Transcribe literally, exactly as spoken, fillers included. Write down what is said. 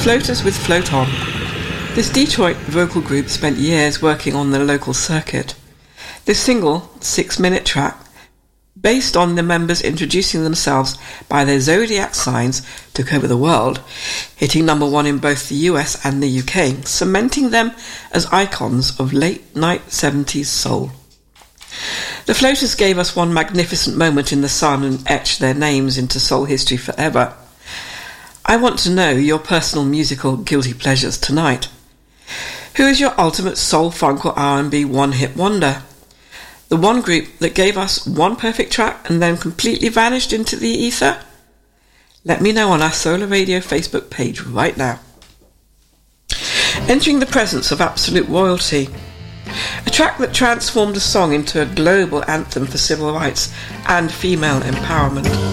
Floaters with Float On. This Detroit vocal group spent years working on the local circuit. This single, six-minute track, based on the members introducing themselves by their zodiac signs, took over the world, hitting number one in both the U S and the U K, cementing them as icons of late-night seventies soul. The Floaters gave us one magnificent moment in the sun and etched their names into soul history forever. I want to know your personal musical guilty pleasures tonight. Who is your ultimate soul, funk or R and B one-hit wonder? The one group that gave us one perfect track and then completely vanished into the ether? Let me know on our Solar Radio Facebook page right now. Entering the presence of absolute royalty. A track that transformed a song into a global anthem for civil rights and female empowerment.